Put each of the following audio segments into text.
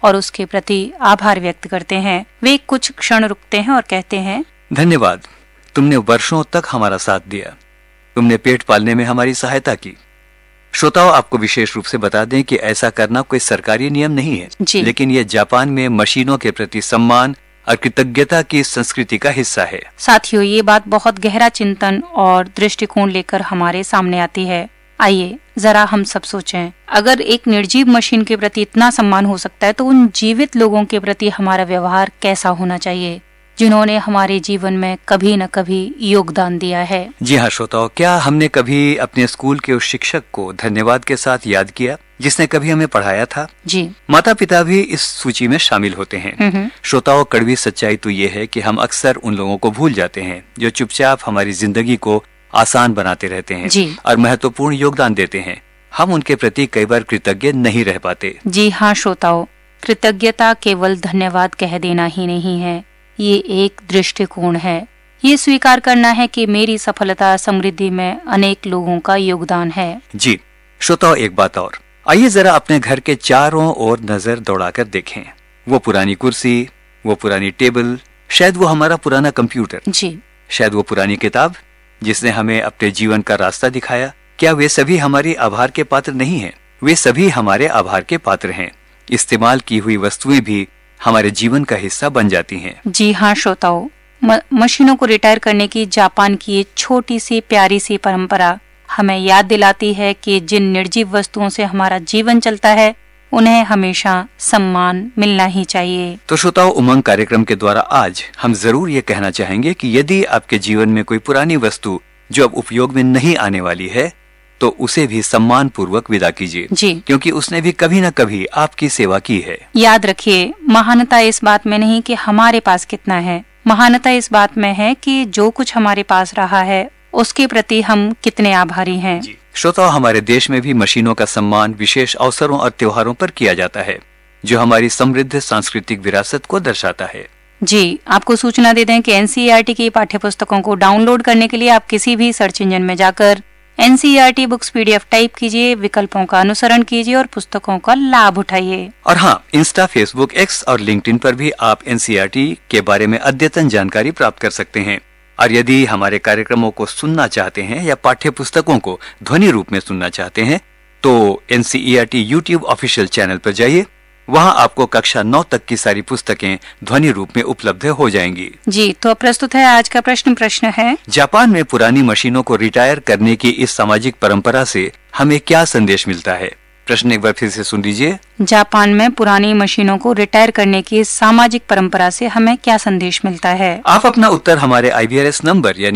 और उसके प्रति आभार व्यक्त करते हैं। वे कुछ क्षण रुकते हैं और कहते हैं, धन्यवाद, तुमने वर्षों तक हमारा साथ दिया, तुमने पेट पालने में हमारी सहायता की। श्रोताओं, आपको विशेष रूप से बता दें कि ऐसा करना कोई सरकारी नियम नहीं है, लेकिन ये जापान में मशीनों के प्रति सम्मान और कृतज्ञता की संस्कृति का हिस्सा है। साथियों, ये बात बहुत गहरा चिंतन और दृष्टिकोण लेकर हमारे सामने आती है। आइए जरा हम सब सोचें, अगर एक निर्जीव मशीन के प्रति इतना सम्मान हो सकता है तो उन जीवित लोगों के प्रति हमारा व्यवहार कैसा होना चाहिए, जिन्होंने हमारे जीवन में कभी न कभी योगदान दिया है। जी हाँ श्रोताओं, क्या हमने कभी अपने स्कूल के उस शिक्षक को धन्यवाद के साथ याद किया जिसने कभी हमें पढ़ाया था? जी। माता पिता भी इस सूची में शामिल होते हैं। श्रोताओं, कड़वी सच्चाई तो ये है कि हम अक्सर उन लोगों को भूल जाते हैं जो चुपचाप हमारी जिंदगी को आसान बनाते रहते हैं और महत्वपूर्ण योगदान देते हैं। हम उनके प्रति कई बार कृतज्ञ नहीं रह पाते। जी हाँ श्रोताओं, कृतज्ञता केवल धन्यवाद कह देना ही नहीं है, ये एक दृष्टिकोण है। ये स्वीकार करना है कि मेरी सफलता समृद्धि में अनेक लोगों का योगदान है। जी श्रोताओं, एक बात और, आइए जरा अपने घर के चारों ओर नजर दौड़ाकर देखें। वो पुरानी कुर्सी, वो पुरानी टेबल, शायद वो हमारा पुराना कंप्यूटर, जी, शायद वो पुरानी किताब जिसने हमें अपने जीवन का रास्ता दिखाया। क्या वे सभी हमारी आभार के पात्र नहीं हैं? वे सभी हमारे आभार के पात्र हैं। इस्तेमाल की हुई वस्तुएं भी हमारे जीवन का हिस्सा बन जाती हैं। जी हाँ श्रोताओं, मशीनों को रिटायर करने की जापान की एक छोटी सी प्यारी सी परंपरा हमें याद दिलाती है कि जिन निर्जीव वस्तुओं से हमारा जीवन चलता है उन्हें हमेशा सम्मान मिलना ही चाहिए। तो श्रोताओं, उमंग कार्यक्रम के द्वारा आज हम जरूर ये कहना चाहेंगे कि यदि आपके जीवन में कोई पुरानी वस्तु जो अब उपयोग में नहीं आने वाली है तो उसे भी सम्मान पूर्वक विदा कीजिए, क्योंकि उसने भी कभी न कभी आपकी सेवा की है। याद रखिए, महानता इस बात में नहीं कि हमारे पास कितना है, महानता इस बात में है कि जो कुछ हमारे पास रहा है उसके प्रति हम कितने आभारी हैं। श्रोताओं, हमारे देश में भी मशीनों का सम्मान विशेष अवसरों और त्योहारों पर किया जाता है, जो हमारी समृद्ध सांस्कृतिक विरासत को दर्शाता है। जी, आपको सूचना दे दें कि एनसीईआरटी की पाठ्य पुस्तकों को डाउनलोड करने के लिए आप किसी भी सर्च इंजन में जाकर एनसीईआरटी बुक्स PDF टाइप कीजिए, विकल्पों का अनुसरण कीजिए और पुस्तकों का लाभ उठाइए। और हाँ, इंस्टा, फेसबुक, एक्स और लिंक्डइन पर भी आप एनसीईआरटी के बारे में अद्यतन जानकारी प्राप्त कर सकते हैं। और यदि हमारे कार्यक्रमों को सुनना चाहते हैं या पाठ्य पुस्तकों को ध्वनि रूप में सुनना चाहते हैं तो एनसीईआरटी यूट्यूब ऑफिशियल चैनल पर जाइए, वहाँ आपको कक्षा 9 तक की सारी पुस्तकें ध्वनि रूप में उपलब्ध हो जाएंगी। जी, तो प्रस्तुत है आज का प्रश्न है, जापान में पुरानी मशीनों को रिटायर करने की इस सामाजिक परंपरा से हमें क्या संदेश मिलता है? प्रश्न एक बार फिर से सुन लीजिए। जापान में पुरानी मशीनों को रिटायर करने की इस सामाजिक परंपरा से हमें क्या संदेश मिलता है? आप अपना उत्तर हमारे IVRS नंबर यानी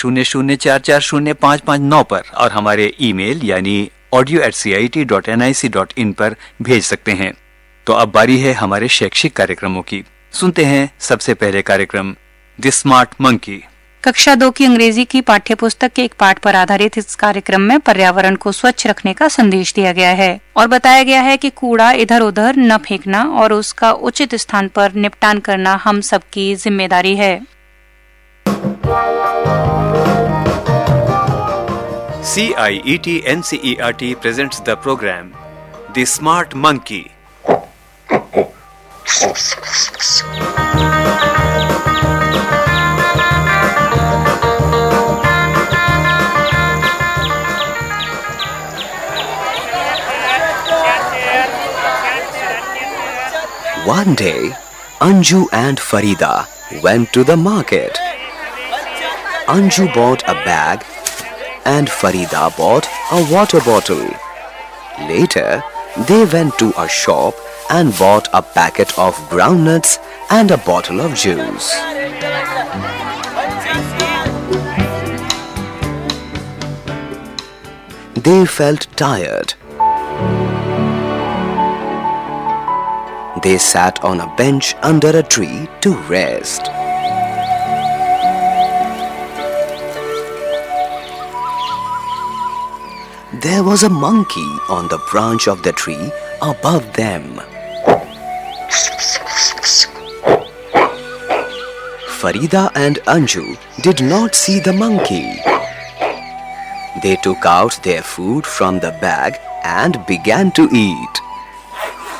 8800440559 पर और हमारे ईमेल यानी audio@cit.nic.in पर भेज सकते हैं। तो अब बारी है हमारे शैक्षिक कार्यक्रमों की। सुनते हैं सबसे पहले कार्यक्रम द स्मार्ट मंकी। कक्षा 2 की अंग्रेजी की पाठ्य पुस्तक के एक पाठ पर आधारित इस कार्यक्रम में पर्यावरण को स्वच्छ रखने का संदेश दिया गया है और बताया गया है कि कूड़ा इधर उधर न फेंकना और उसका उचित स्थान पर निपटान करना हम सबकी जिम्मेदारी है। CIET NCERT presents the program The Smart Monkey. One day, Anju and Farida went to the market. Anju bought a bag and Farida bought a water bottle. Later, they went to a shop and bought a packet of groundnuts and a bottle of juice. They felt tired. They sat on a bench under a tree to rest. There was a monkey on the branch of the tree above them. Farida and Anju did not see the monkey. They took out their food from the bag and began to eat.